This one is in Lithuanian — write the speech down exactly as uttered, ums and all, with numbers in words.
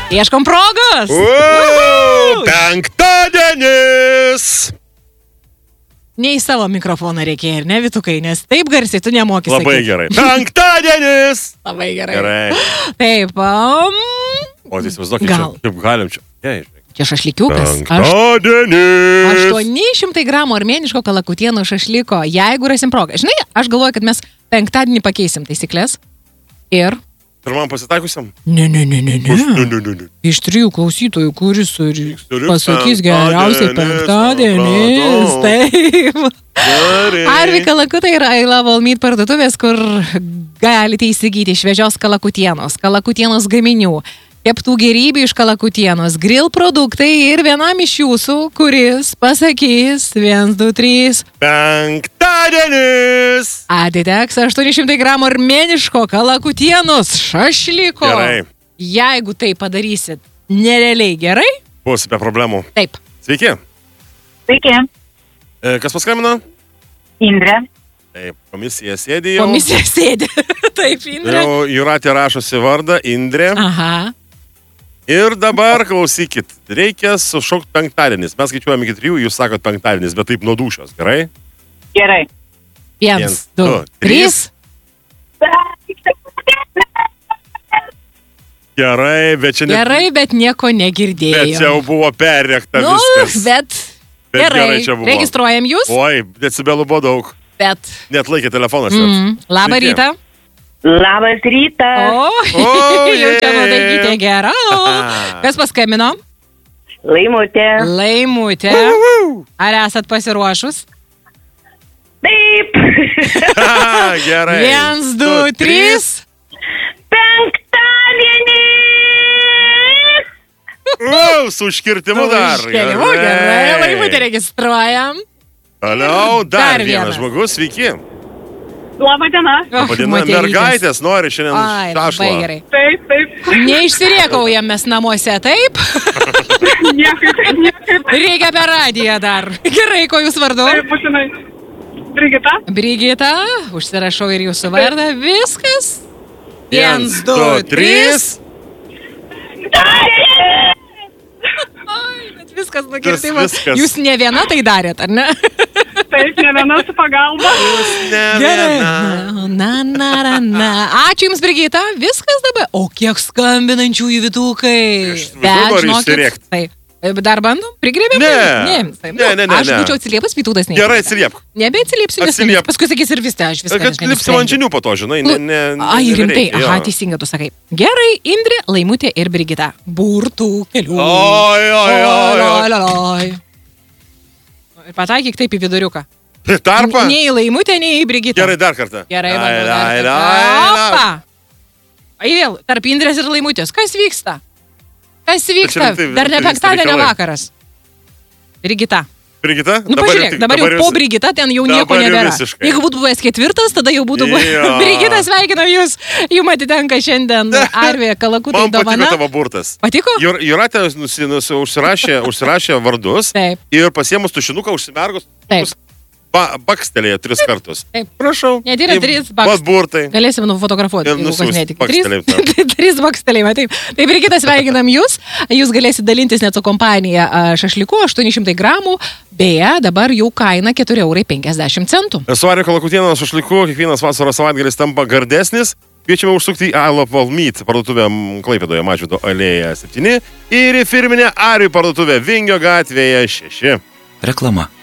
Ieškom progos. Uuu, penktadienis. Ne į savo mikrofoną reikia ir ne, Vytukai, nes taip garsiai tu nemoki sakyti. Labai gerai. Penktadienis. Labai gerai. Gerai. Taip. Um, o tai įsivaizduokit, gal. čia, kaip galim čia. Jei, čia šašlikiukas. penktadienis. aštuoni šimtai gramų armėniško kalakutieno šašliko, jeigu rasim progą. Žinai, aš galvoju, kad mes penktadienį pakeisim taisyklės. Ir... Pirmam pasitaikusiam? Ne, ne, ne, ne, Ne, ne. ne, ne, ne. Iš trijų klausytojų, kuris Kuris pasakys geriausiai penktadienis. supratau. Taip. Gerai. Arvi kalakutai yra I Love All Meat parduotuvės, kur galite įsigyti šviežios kalakutienos, kalakutienos gaminių, keptų gėrybių iš kalakutienos, grill produktai ir vienam iš jūsų, kuris pasakys vienas, du, trys. Penktadienis. Atiteks aštuoni šimtai gramų armėniško kalakutienos šašliko. Gerai. Jeigu tai padarysit nerealiai gerai, Bus be problemų. taip. Sveiki. Sveiki, E, Kas paskambino? Indrė. Taip, komisija sėdi jau. Komisija sėdi. Taip, Indrė. Jau Jūratė rašosi vardą, Indrė. Aha. Ir dabar klausykit, reikia sušokti penktadienis. Mes skaičiuojame iki trijų, jūs sakot penktadienis, bet taip nuo dūšios, gerai? Gerai. Vienas, Viens, du, du, trys. Gerai, bet čia ne... Gerai, bet nieko Bet negirdėjau. čia jau buvo perrėkta Nu, viskas. bet, Bet gerai, gerai čia buvo. registruojam jūs, Oi, decibelų buvo daug. bet... Net laikė telefonas. Mm, labą Sveiki. rytą. Labas rytas. O, O, jau čia jei. nuodaigytė gera. Kas paskambino? Laimutė. Laimutė. Ar esat pasiruošus? Taip. Gerai. Vienas, du, trys. Penktadienis. Wow, su užkirtimu dar. Iškėlimu, gerai. Laimutė registruojam. Toliau dar, Dar vienas vienas. žmogus, sveiki. Labą dieną. Oh, Padina, moterytės. mergaitės nori šiandien Ai, labai šašlo. gerai. Taip, taip. Neišsiriekaujam mes namuose, taip? Niekaip, niekaip. Reikia per radiją dar. Gerai, ko jūs vardu? Taip, būtinai. Brigita. Brigita, užsirašau ir jūsų vardą. Viskas. Viens, du, trys. Ai, bet viskas nukirtimas. viskas. Jūs ne viena tai darėt, ar ne? Taip, ne viena su pagalba. Ne Gerai. viena. Na, na, na, na. Ačiū Jums, Brigita. Viskas dabar. O kiek skambinančiųjų Vytukai. Aš visur noriu išsirėkt. Taip. Dar bandom? Prigrėbėm? Ne. Ne, taip. Ne, ne, ne, Aš ne. būčiau atsiliepus, Vytautas ne. Gerai, atsiliepk. Nebeatsiliepsiu, nes Atsiliepk. paskui sakys ir vis tai, aš viską. Kad aš lipsim nenusprendžiau. ant žinių po to, žinai. Ne, ne, Ai, rimtai. nebereikia, jo. Aha, teisinga, tu sakai. Gerai, Indrė, Laimutė ir Brigita. Burtų kelių. Oi, oi, oi, oi. Oi, oi, oi. Ir pataikyk taip į viduriuką. Tarpą? Nei į Laimutę, nei į Brigitą. Gerai, dar kartą. Gerai, Ai, bandau dar ai, kartą. ai, Opa! Ai vėl, tarp Indrės ir Laimutės. Kas vyksta? Kas vyksta? rimtai- Dar ne rimtai penktadienio reikalai. vakaras. Brigita. Brigita? Nu, pažiūrėk, dabar, dabar jau po visi- Brigita ten jau nieko dabar jau nebėra. visiškai. Jeigu būtų buvęs ketvirtas, tada jau būtų buvęs. Jo. Brigita, sveikinam jūs. Jums atitenka šiandien Arvė Kalakutai Man patiko dovana. tavo burtas. Patiko? Jur- Jūratė nusi- nusi- užsirašė, užsirašė vardus Taip. ir pasiemus tušinuką užsimergus Taip. ba, bakstelėjo tris kartus. Taip. Prašau. Net yra Į- trys baks- Vat burtai. Galėsim nufotografuoti, Ir jeigu kas nusiųst netik. bakstelėjimą. Trys bakstelėjimai, taip. Taip, Brigita, sveikinam jūs. Jūs galėsite dalintis net su kompanija a, šašliku, aštuoni šimtai gramų. Beje, dabar jau kaina keturi eurai penkiasdešimt centų. Su Ariu Kalakutienu šašliku kiekvienas vasaros savaitgalis tampa gardesnis. Kviečiame užsukti į I Love All Meat parduotuvę Klaipėdoje Mažvydo alėja septyni ir į firminę Arių parduotuvę Vingio gatvėje šeši. Reklama.